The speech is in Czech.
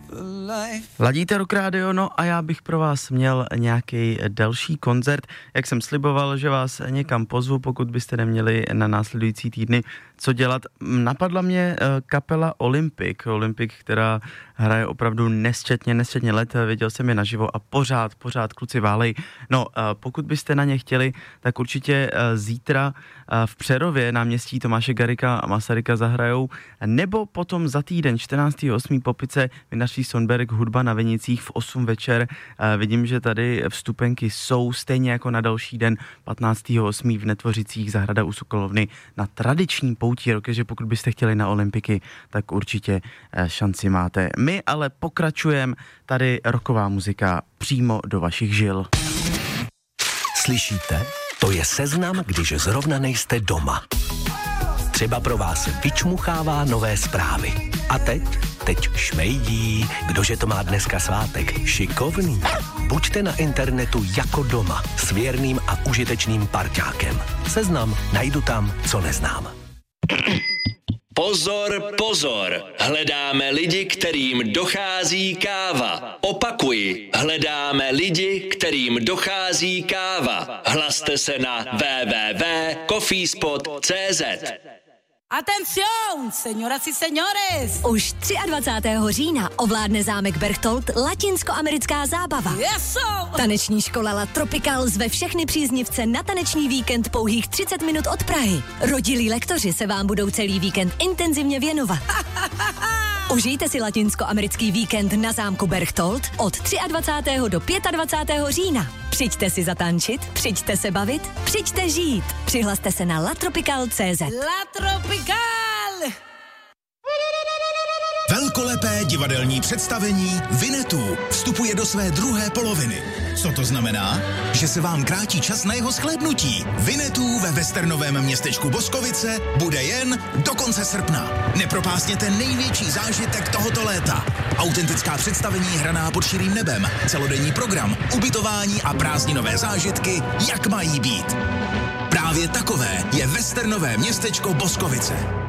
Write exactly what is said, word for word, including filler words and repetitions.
Ladíte Rock Radio, no a já bych pro vás měl nějaký další koncert. Jak jsem sliboval, že vás někam pozvu, pokud byste neměli na následující týdny co dělat. Napadla mě kapela Olympic, Olympic, která hraje opravdu nesčetně, nesčetně let, viděl jsem je naživo a pořád, pořád kluci válej. No, pokud byste na ně chtěli, tak určitě zítra v Přerově náměstí Tomáše Garrigua a Masaryka zahrajou, nebo potom za týden čtrnáctého osmého Popice Vinařský Sonberg, hudba na Vinicích v osm večer. Vidím, že tady vstupenky jsou, stejně jako na další den patnáctého osmého v Netvořicích zahrada u Sokolovny na tradiční poutí roky, že pokud byste chtěli na Olympiky, tak určitě šanci máte. My ale pokračujeme, tady rocková muzika přímo do vašich žil. Slyšíte? To je seznam, když zrovna nejste doma. Třeba pro vás vyčmuchává nové zprávy. A teď? Teď šmejdí. Kdože to má dneska svátek? Šikovný. Buďte na internetu jako doma s věrným a užitečným parťákem. Seznam najdu tam, co neznám. Pozor, pozor, hledáme lidi, kterým dochází káva. Opakuji, hledáme lidi, kterým dochází káva. Hlaste se na w w w tečka coffeespot tečka c z. Atención, señoras y señores! Už dvacátého třetího října ovládne zámek Berchtold latinskoamerická zábava. Yeso! Taneční škola La Tropical zve všechny příznivce na taneční víkend pouhých třicet minut od Prahy. Rodilí lektoři se vám budou celý víkend intenzivně věnovat. Užijte si latinskoamerický víkend na zámku Berchtold od dvacátého třetího do dvacátého pátého října. Přijďte si zatančit, přijďte se bavit, přijďte žít. Přihlaste se na latropical tečka c z. La Tropical! Velkolepé divadelní představení Vinetů vstupuje do své druhé poloviny. Co to znamená? Že se vám krátí čas na jeho shlédnutí. Vinetů ve westernovém městečku Boskovice bude jen do konce srpna. Nepropásněte největší zážitek tohoto léta. Autentická představení hraná pod širým nebem, celodenní program, ubytování a prázdninové zážitky, jak mají být. Právě takové je westernové městečko Boskovice.